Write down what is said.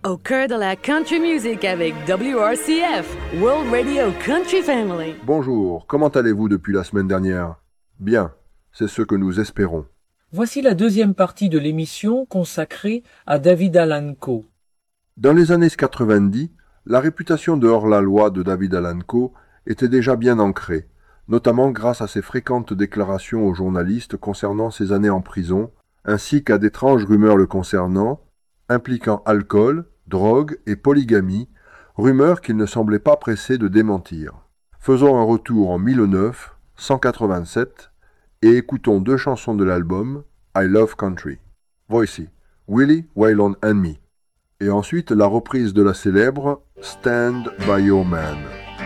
Au cœur de la country music avec WRCF, World Radio Country Family. Bonjour, comment allez-vous depuis la semaine dernière? Bien, c'est ce que nous espérons. Voici la deuxième partie de l'émission consacrée à David Allan Coe. Dans les années 90, la réputation de hors-la-loi de David Allan Coe était déjà bien ancrée, notamment grâce à ses fréquentes déclarations aux journalistes concernant ses années en prison, ainsi qu'à d'étranges rumeurs le concernant, impliquant alcool, drogue et polygamie, rumeurs qu'il ne semblait pas pressé de démentir. Faisons un retour en 1987 et écoutons deux chansons de l'album I Love Country. Voici Willie, Waylon and Me et ensuite la reprise de la célèbre Stand By Your Man.